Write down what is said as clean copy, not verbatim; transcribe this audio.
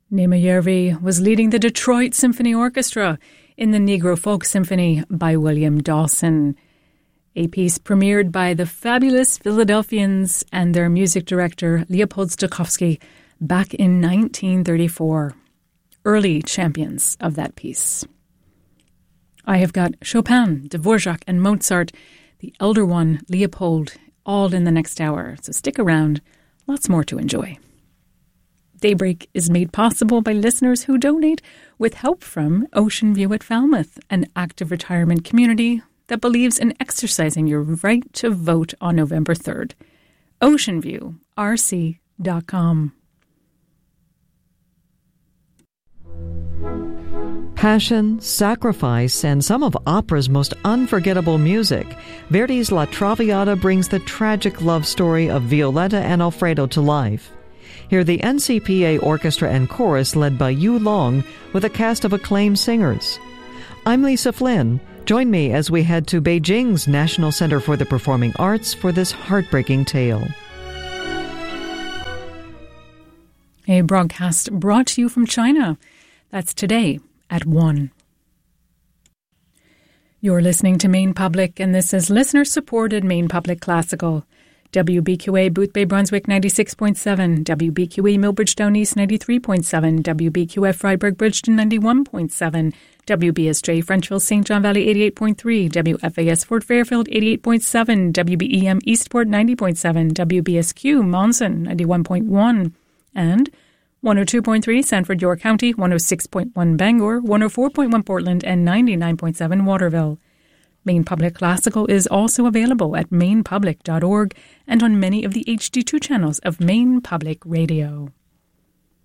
Nima Yervi was leading the Detroit Symphony Orchestra in the Negro Folk Symphony by William Dawson, a piece premiered by the fabulous Philadelphians and their music director Leopold Stokowski back in 1934. Early champions of that piece. I have got Chopin, Dvorak, and Mozart, the elder one, Leopold, all in the next hour, so stick around. Lots more to enjoy. Daybreak is made possible by listeners who donate with help from Ocean View at Falmouth, an active retirement community that believes in exercising your right to vote on November 3rd. OceanViewRC.com. Passion, sacrifice, and some of opera's most unforgettable music. Verdi's La Traviata brings the tragic love story of Violetta and Alfredo to life. Hear the NCPA Orchestra and Chorus led by Yu Long with a cast of acclaimed singers. I'm Lisa Flynn. Join me as we head to Beijing's National Center for the Performing Arts for this heartbreaking tale. A broadcast brought to you from China. That's today at 1. You're listening to Maine Public, and this is listener-supported Maine Public Classical. WBQA Boothbay Brunswick 96.7, WBQA Millbridge East 93.7, WBQF Freiburg Bridgeton 91.7, WBSJ Frenchville St. John Valley 88.3, WFAS Fort Fairfield 88.7, WBEM Eastport 90.7, WBSQ Monson 91.1, and 102.3 Sanford York County, 106.1 Bangor, 104.1 Portland, and 99.7 Waterville. Maine Public Classical is also available at mainepublic.org and on many of the HD2 channels of Maine Public Radio.